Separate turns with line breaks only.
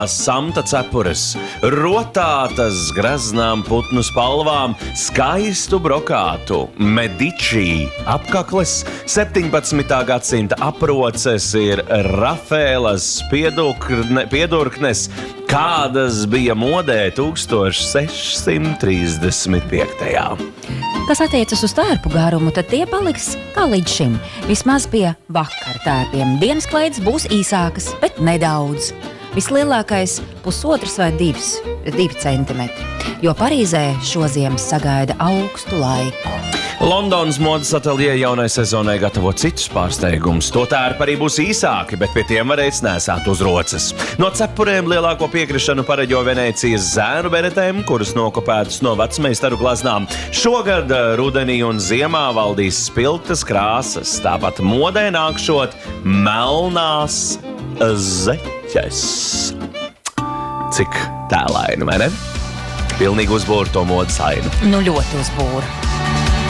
samta cepures, rotātas graznām putnu spalvām, skaistu brokātu, medičī, apkakles, 17. gadsimta aproces ir Rafēlas piedurknes, kādas bija modē 1635.
Kas attiecas uz tērpu garumu, tad tie paliks kā līdz šim. Vismaz pie vakara tērpiem. Dienas kleides būs īsākas, bet nedaudz. Vislielākais 1,5 vai 2 centimetri, jo Parīzē šoziem sagaida augstu laiku.
Londonas modes ateljē jaunai sezonai gatavo citus pārsteigumus. To tērpi arī būs īsāki, bet pie tiem varēs nēsāt uz roces. No cepurēm lielāko piekrišanu pareģo Venēcijas zēnu beretēm, kuras nokopētas no vecmeistaru glaznām. Šogad rudenī un ziemā valdīs spilgtas krāsas, tāpat modē nākšot melnās zeķes. Cik tēlaini, vai ne? Pilnīgi uzbūra to modes ainu.
Nu ļoti uzbūra.